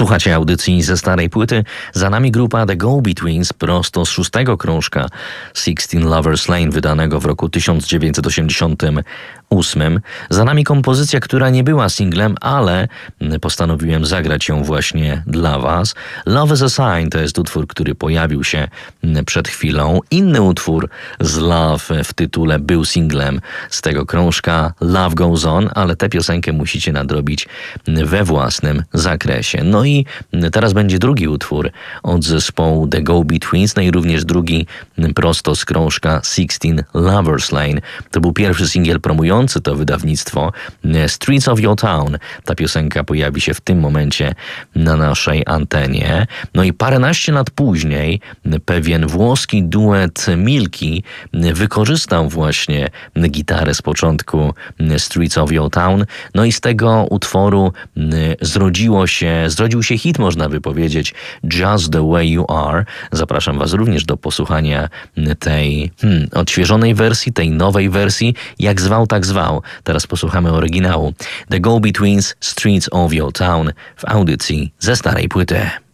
Słuchacie audycji ze starej płyty. Za nami grupa The Go-Betweens prosto z 6. krążka 16 Lovers Lane, wydanego w roku 1988. Za nami kompozycja, która nie była singlem, ale postanowiłem zagrać ją właśnie dla was. Love is a Sign to jest utwór, który pojawił się przed chwilą. Inny utwór z Love w tytule był singlem z tego krążka, Love Goes On, ale tę piosenkę musicie nadrobić we własnym zakresie. No i teraz będzie drugi utwór od zespołu The Go-Betweens, no i również drugi prosto z krążka 16 Lovers Lane. To był pierwszy singiel promujący to wydawnictwo, Streets of Your Town. Ta piosenka pojawi się w tym momencie na naszej antenie. No i paręnaście lat później pewien włoski duet Milki wykorzystał właśnie gitarę z początku Streets of Your Town. No i z tego utworu zrodził się hit, można by powiedzieć, Just the Way You Are. Zapraszam was również do posłuchania tej odświeżonej wersji, tej nowej wersji. Jak zwał, tak zwał. Teraz posłuchamy oryginału. The Go-Betweens, Streets of Your Town w audycji ze starej płyty.